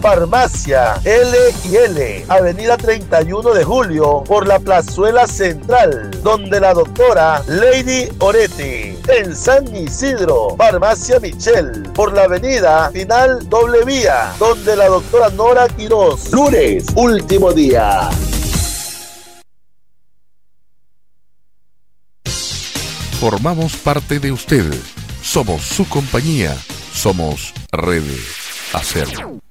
Farmacia L&L, Avenida 31 de Julio, por la Plazuela Central, donde la doctora Lady Oretti. En San Isidro, Farmacia Michel, por la Avenida Final Doble Vía, donde la doctora Nora Quiroz. Lunes, último día. Formamos parte de usted. Somos su compañía. Somos Red Acer.